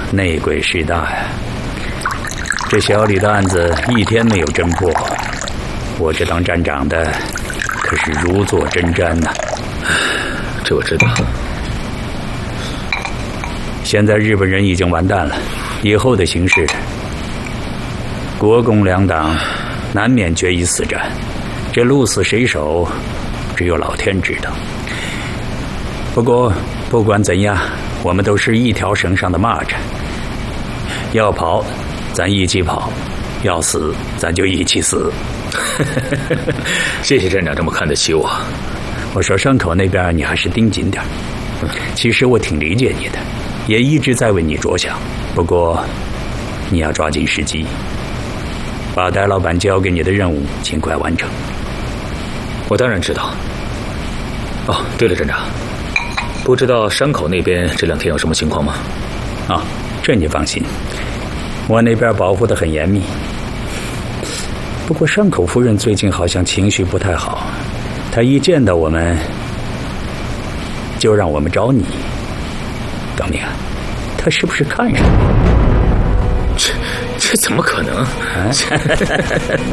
内鬼势大呀！这小李的案子一天没有侦破，我这当站长的可是如坐针毡呐。 这我知道。 现在日本人已经完蛋了，以后的形势，国共两党难免决一死战，这鹿死谁手，只有老天知道。不过不管怎样，我们都是一条绳上的蚂蚱，要跑咱一起跑，要死咱就一起死。 谢谢站长这么看得起我。 我说山口那边你还是盯紧点。其实我挺理解你的，也一直在为你着想，不过你要抓紧时机，把戴老板交给你的任务尽快完成。 我当然知道。哦，对了，站长，不知道山口那边这2天有什么情况吗？ 啊，这你放心，我那边保护得很严密。不过山口夫人最近好像情绪不太好，她一见到我们就让我们找你。高明啊，她是不是看上你？ 这怎么可能？